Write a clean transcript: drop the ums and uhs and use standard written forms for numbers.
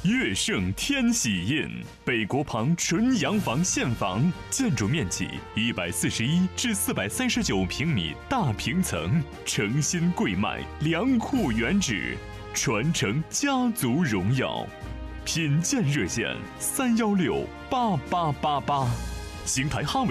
悦盛天喜印，北国旁纯洋房现房，建筑面积141至439平米大平层，诚心贵卖，良库原址，传承家族荣耀。品鉴热线3168888，邢台哈维